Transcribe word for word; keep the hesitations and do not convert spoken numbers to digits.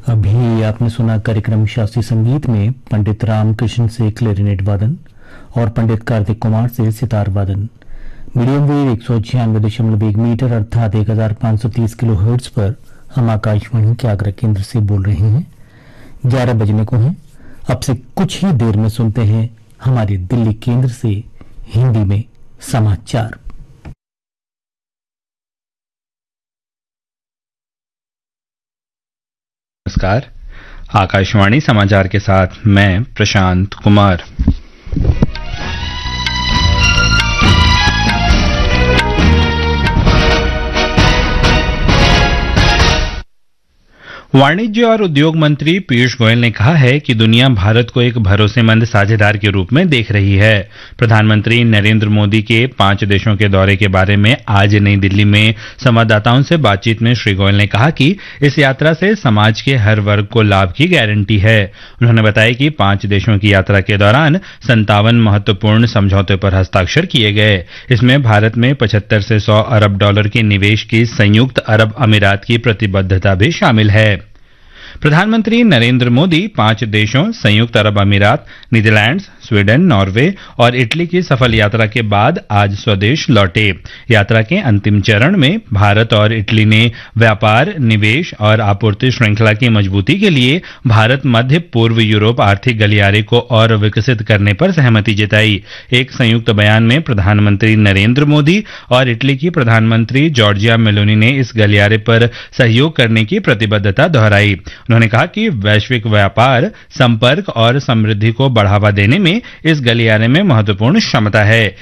अभी आपने सुना कार्यक्रम शास्त्रीय संगीत में पंडित रामकृष्ण से क्लेरिनेट वादन और पंडित कार्तिक कुमार से सितार वादन। मीडियम वेव एक सौ छियानवे दशमलव एक मीटर अर्थात एक हजार पांच सौ तीस किलो हर्ट्ज पर हम आकाशवाणी के आगरा केंद्र से बोल रहे हैं। ग्यारह बजने को हैं। अब से कुछ ही देर में सुनते हैं हमारे दिल्ली केंद्र से हिंदी में समाचार। नमस्कार, आकाशवाणी समाचार के साथ मैं प्रशांत कुमार। वाणिज्य और उद्योग मंत्री पीयूष गोयल ने कहा है कि दुनिया भारत को एक भरोसेमंद साझेदार के रूप में देख रही है। प्रधानमंत्री नरेंद्र मोदी के पांच देशों के दौरे के बारे में आज नई दिल्ली में संवाददाताओं से बातचीत में श्री गोयल ने कहा कि इस यात्रा से समाज के हर वर्ग को लाभ की गारंटी है। उन्होंने बताया कि पांच देशों की यात्रा के दौरान संतावन महत्वपूर्ण समझौते पर हस्ताक्षर किए गए। इसमें भारत में पचहत्तर से सौ अरब डॉलर के निवेश की संयुक्त अरब अमीरात की प्रतिबद्धता भी शामिल है। प्रधानमंत्री नरेंद्र मोदी पांच देशों संयुक्त अरब अमीरात, नीदरलैंड्स, स्वीडन, नॉर्वे और इटली की सफल यात्रा के बाद आज स्वदेश लौटे। यात्रा के अंतिम चरण में भारत और इटली ने व्यापार, निवेश और आपूर्ति श्रृंखला की मजबूती के लिए भारत मध्य पूर्व यूरोप आर्थिक गलियारे को और विकसित करने पर सहमति जताई। एक संयुक्त बयान में प्रधानमंत्री नरेंद्र मोदी और इटली की प्रधानमंत्री जॉर्जिया मेलोनी ने इस गलियारे पर सहयोग करने की प्रतिबद्धता दोहराई। उन्होंने कहा कि वैश्विक व्यापार, संपर्क और समृद्धि को बढ़ावा देने में इस गलियारे में महत्वपूर्ण क्षमता है।